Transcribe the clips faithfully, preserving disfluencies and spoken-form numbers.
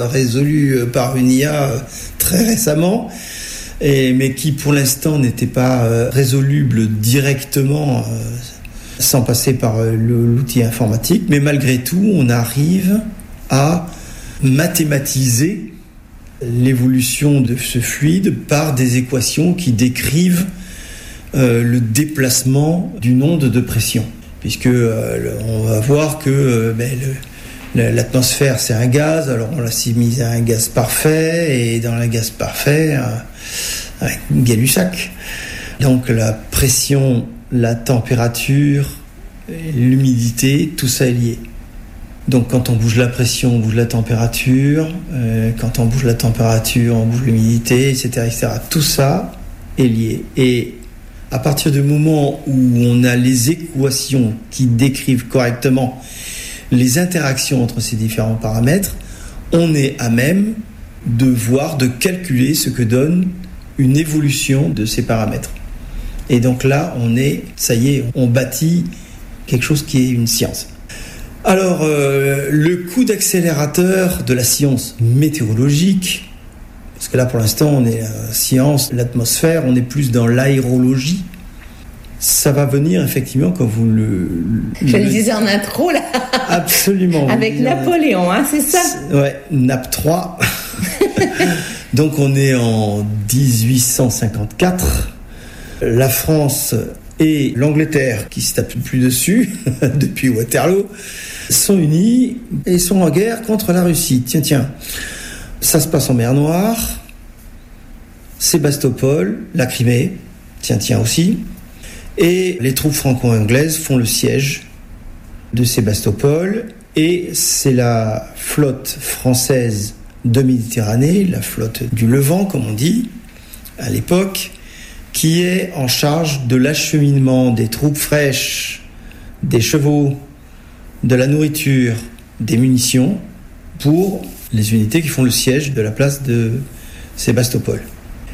résolu par une I A très récemment, et, mais qui pour l'instant n'était pas euh, résoluble directement euh, sans passer par euh, l'outil informatique. Mais malgré tout, on arrive à mathématiser l'évolution de ce fluide par des équations qui décrivent euh, le déplacement d'une onde de pression. Puisque euh, on va voir que euh, ben, le, l'atmosphère c'est un gaz, alors on l'assimile à un gaz parfait, et dans le gaz parfait, un, un Gay-Lussac. Donc la pression, la température, l'humidité, tout ça est lié. Donc quand on bouge la pression, on bouge la température, euh, quand on bouge la température, on bouge l'humidité, et cetera, et cetera. Tout ça est lié. Et à partir du moment où on a les équations qui décrivent correctement les interactions entre ces différents paramètres, on est à même de voir, de calculer ce que donne une évolution de ces paramètres. Et donc là, on est, ça y est, on bâtit quelque chose qui est une science. Alors, euh, le coup d'accélérateur de la science météorologique, parce que là, pour l'instant, on est la science, l'atmosphère, on est plus dans l'aérologie. Ça va venir, effectivement, comme vous le... Je le disais en intro, là. Absolument. Avec Napoléon, hein, c'est ça ? Ouais, Nap trois. Donc, on est en dix-huit cent cinquante-quatre. La France et l'Angleterre, qui se tapent plus dessus depuis Waterloo, sont unis et sont en guerre contre la Russie. Tiens, tiens. Ça se passe en mer Noire, Sébastopol, la Crimée, tiens, tiens aussi. Et les troupes franco-anglaises font le siège de Sébastopol. Et c'est la flotte française de Méditerranée, la flotte du Levant, comme on dit, à l'époque, qui est en charge de l'acheminement des troupes fraîches, des chevaux, de la nourriture, des munitions, pour les unités qui font le siège de la place de Sébastopol.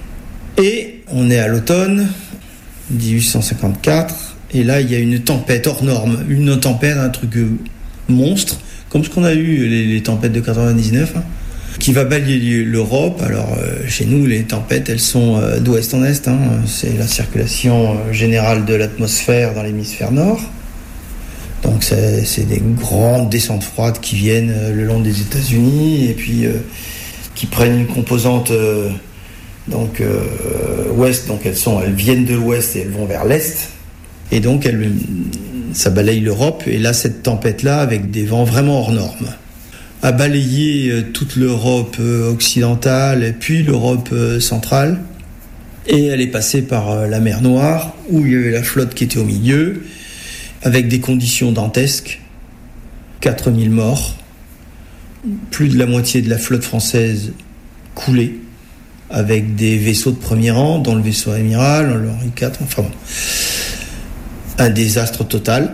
Et on est à l'automne dix-huit cent cinquante-quatre, et là il y a une tempête hors norme, une tempête, un truc monstre, comme ce qu'on a eu les, les tempêtes de quatre-vingt-dix-neuf, hein, qui va balayer l'Europe. Alors euh, chez nous, les tempêtes, elles sont euh, d'ouest en est, hein, c'est la circulation euh, générale de l'atmosphère dans l'hémisphère nord. Donc c'est, c'est des grandes descentes froides qui viennent euh, le long des États-Unis et puis euh, qui prennent une composante euh, donc euh, ouest. Donc elles sont, elles viennent de l'ouest et elles vont vers l'est. Et donc elles, ça balaye l'Europe. Et là, cette tempête-là, avec des vents vraiment hors normes, a balayé euh, toute l'Europe euh, occidentale et puis l'Europe euh, centrale. Et elle est passée par euh, la mer Noire, où il y avait la flotte qui était au milieu, avec des conditions dantesques, quatre mille morts, plus de la moitié de la flotte française coulée, avec des vaisseaux de premier rang, dont le vaisseau amiral, le Henri quatre, enfin bon, un désastre total.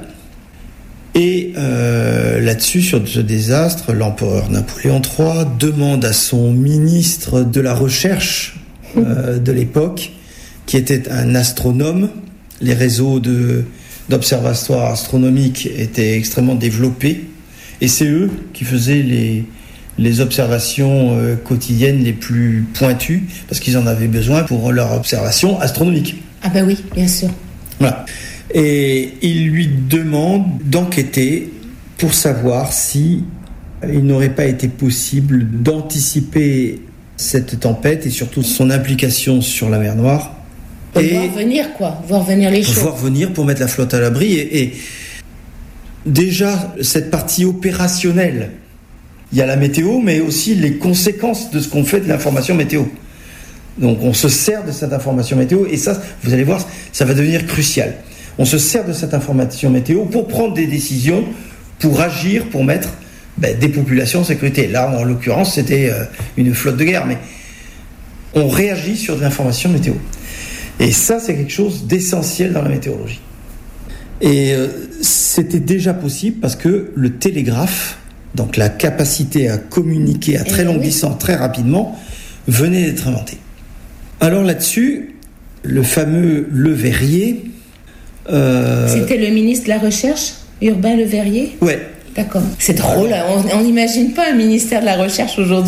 Et euh, là-dessus, sur ce désastre, l'empereur Napoléon trois demande à son ministre de la Recherche euh, de l'époque, qui était un astronome. Les réseaux de d'observatoires astronomiques étaient extrêmement développés, et c'est eux qui faisaient les, les observations euh, quotidiennes les plus pointues, parce qu'ils en avaient besoin pour leurs observations astronomiques. Ah ben oui, bien sûr. Voilà. Et il lui demande d'enquêter pour savoir si il n'aurait pas été possible d'anticiper cette tempête et surtout son implication sur la mer Noire. Pour et voir venir, quoi. Voir venir les choses. Voir venir pour mettre la flotte à l'abri. Et, et déjà, cette partie opérationnelle, il y a la météo, mais aussi les conséquences de ce qu'on fait de l'information météo. Donc, on se sert de cette information météo, et ça, vous allez voir, ça va devenir crucial. On se sert de cette information météo pour prendre des décisions, pour agir, pour mettre ben, des populations en sécurité. Là, en l'occurrence, c'était euh, une flotte de guerre, mais on réagit sur de l'information météo. Et ça, c'est quelque chose d'essentiel dans la météorologie. Et euh, c'était déjà possible parce que le télégraphe, donc la capacité à communiquer à très longue oui. distance, très rapidement, venait d'être inventé. Alors là-dessus, le fameux Le Verrier... Euh... C'était le ministre de la Recherche, Urbain Le Verrier ? Ouais. D'accord. C'est drôle, on n'imagine pas un ministère de la Recherche aujourd'hui.